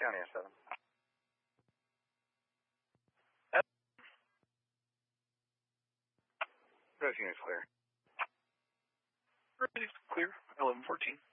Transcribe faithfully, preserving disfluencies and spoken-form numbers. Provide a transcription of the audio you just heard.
County, S seven. Rose unit's clear. Rose clear, eleven fourteen.